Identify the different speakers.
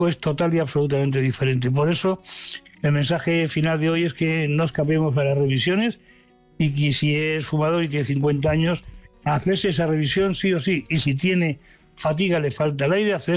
Speaker 1: pues total y absolutamente diferente. Por eso el mensaje final de hoy es que no escapemos a las revisiones y que si es fumador y tiene 50 años, hacerse esa revisión sí o sí. Y si tiene fatiga, le falta el aire, hacer